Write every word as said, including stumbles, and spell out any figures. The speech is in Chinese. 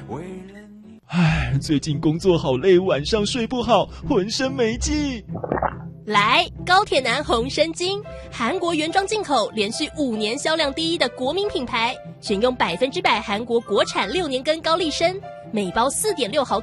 唉，最近工作好累，晚上睡不好，浑身没劲。 来，高铁男红参精，韩国原装进口，连续五年销量第一的国民品牌，选用百分之百韩国国产六年根高丽参，每包四点六毫